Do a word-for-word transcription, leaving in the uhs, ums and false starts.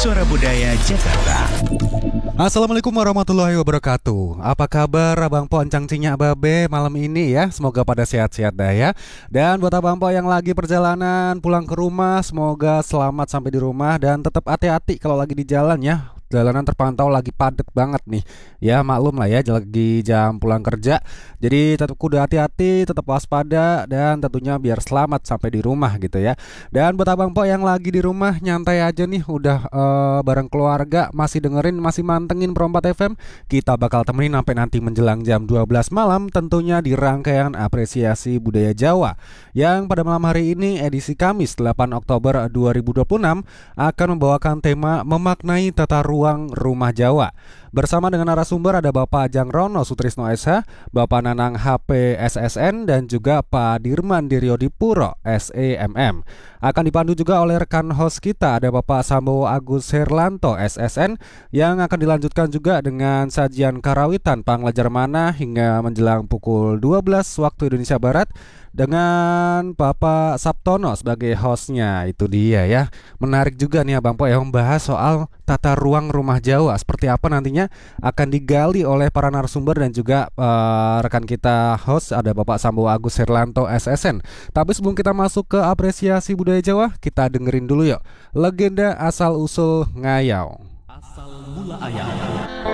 Suara Budaya Jakarta. Assalamualaikum warahmatullahi wabarakatuh. Apa kabar Abang Po Encang Cinya Babe malam ini ya? Semoga pada sehat-sehat dah ya. Dan buat Abang Po yang lagi perjalanan pulang ke rumah, semoga selamat sampai di rumah dan tetap hati-hati kalau lagi di jalan ya. Jalanan terpantau lagi padat banget nih. Ya maklum lah ya, lagi jam pulang kerja. Jadi tetap kudu hati-hati, tetap waspada, dan tentunya biar selamat sampai di rumah gitu ya. Dan buat Abang Po yang lagi di rumah nyantai aja nih, udah uh, bareng keluarga, masih dengerin, masih mantengin Perompat F M. Kita bakal temenin sampai nanti menjelang jam dua belas malam, tentunya di rangkaian apresiasi budaya Jawa, yang pada malam hari ini edisi Kamis delapan Oktober dua ribu dua puluh enam akan membawakan tema memaknai tata ruang rumah Jawa. Bersama dengan narasumber ada Bapak Ajang Rono Sutrisno S H, Bapak Nanang H P S S N, dan juga Pak Dirman Diryodipuro S E M M. Akan dipandu juga oleh rekan host kita, ada Bapak Sambo Agus Herlanto S S N, yang akan dilanjutkan juga dengan sajian karawitan Panglajar Mana hingga menjelang pukul dua belas waktu Indonesia Barat dengan Bapak Sabtono sebagai hostnya. Itu dia ya. Menarik juga nih Abang Po yang membahas soal tata ruang rumah Jawa. Seperti apa nantinya akan digali oleh para narasumber dan juga uh, rekan kita host, ada Bapak Sambo Agus Herlanto S S N. Tapi sebelum kita masuk ke apresiasi budaya Jawa, kita dengerin dulu yuk legenda asal usul Ngayau. Asal mula ayam.